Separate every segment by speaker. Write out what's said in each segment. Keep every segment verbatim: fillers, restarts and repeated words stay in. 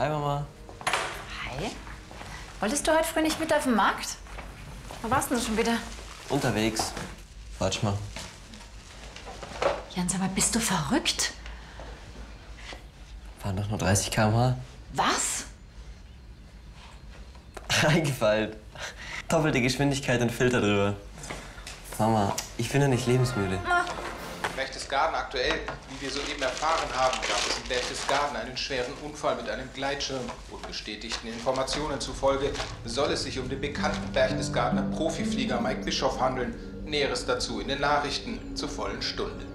Speaker 1: Hi, Mama.
Speaker 2: Hi. Wolltest du heute früh nicht mit auf den Markt? Wo warst du denn schon wieder?
Speaker 1: Unterwegs. Warte mal.
Speaker 2: Jans, aber bist du verrückt?
Speaker 1: Waren doch nur dreißig Kilometer pro Stunde.
Speaker 2: Was?
Speaker 1: Eingefallen. Doppelte Geschwindigkeit und Filter drüber. Mama, ich bin ja nicht lebensmüde.
Speaker 2: Na.
Speaker 3: Berchtesgaden aktuell, wie wir soeben erfahren haben, gab es in Berchtesgaden einen schweren Unfall mit einem Gleitschirm. Unbestätigten Informationen zufolge soll es sich um den bekannten Berchtesgadener Profiflieger Mike Bischoff handeln. Näheres dazu in den Nachrichten zur vollen Stunde.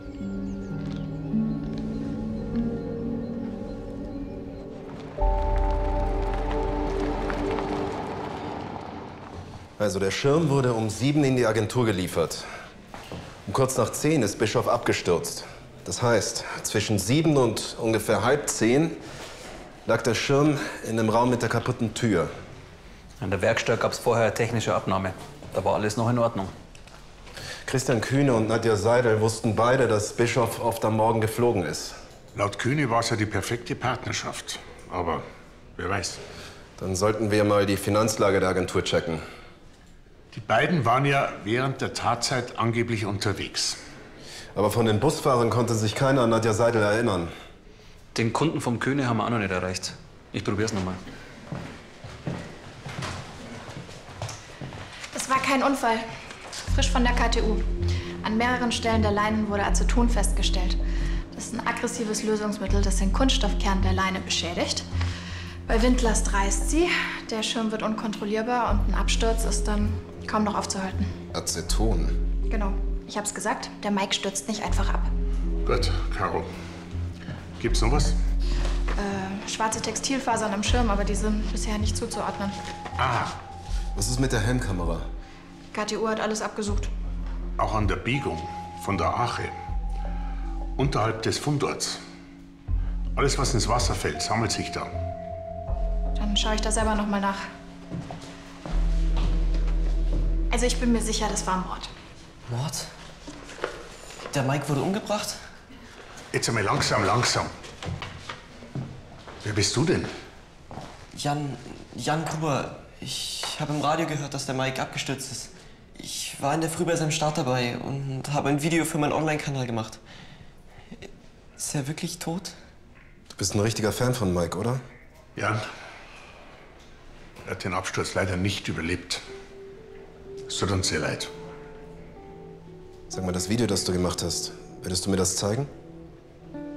Speaker 4: Also der Schirm wurde um sieben in die Agentur geliefert. Um kurz nach zehn ist Bischoff abgestürzt. Das heißt, zwischen sieben und ungefähr halb zehn lag der Schirm in einem Raum mit der kaputten Tür.
Speaker 5: An der Werkstatt gab es vorher eine technische Abnahme. Da war alles noch in Ordnung.
Speaker 4: Christian Kühne und Nadja Seidel wussten beide, dass Bischoff oft am Morgen geflogen ist.
Speaker 6: Laut Kühne war es ja die perfekte Partnerschaft. Aber wer weiß.
Speaker 4: Dann sollten wir mal die Finanzlage der Agentur checken.
Speaker 6: Die beiden waren ja während der Tatzeit angeblich unterwegs.
Speaker 4: Aber von den Busfahrern konnte sich keiner an Nadja Seidel erinnern.
Speaker 5: Den Kunden vom Kühne haben wir auch noch nicht erreicht. Ich probier's noch mal.
Speaker 2: Das war kein Unfall. Frisch von der K T U. An mehreren Stellen der Leinen wurde Aceton festgestellt. Das ist ein aggressives Lösungsmittel, das den Kunststoffkern der Leine beschädigt. Bei Windlast reißt sie, der Schirm wird unkontrollierbar und ein Absturz ist dann kaum noch aufzuhalten.
Speaker 4: Aceton?
Speaker 2: Genau. Ich hab's gesagt, der Mike stürzt nicht einfach ab.
Speaker 6: Gut, Caro. Gibt's noch was?
Speaker 2: Äh, schwarze Textilfasern am Schirm, aber die sind bisher nicht zuzuordnen.
Speaker 6: Ah,
Speaker 4: Was ist mit der Helmkamera?
Speaker 2: K T U hat alles abgesucht.
Speaker 6: auch an der Biegung von der Ache. Unterhalb des Fundorts. Alles, was ins Wasser fällt, sammelt sich da.
Speaker 2: Dann schaue ich da selber noch mal nach. Also ich bin mir sicher, das war Mord.
Speaker 1: Mord? Der Mike wurde umgebracht?
Speaker 6: Jetzt einmal langsam, langsam. Wer bist du denn?
Speaker 1: Jan, Jan Gruber. Ich habe im Radio gehört, dass der Mike abgestürzt ist. Ich war in der Früh bei seinem Start dabei und habe ein Video für meinen Online-Kanal gemacht. Ist er wirklich tot?
Speaker 4: Du bist ein richtiger Fan von Mike, oder?
Speaker 6: Jan. Er hat den Absturz leider nicht überlebt. Es tut uns sehr leid.
Speaker 4: Sag mal, das Video, das du gemacht hast, würdest du mir das zeigen?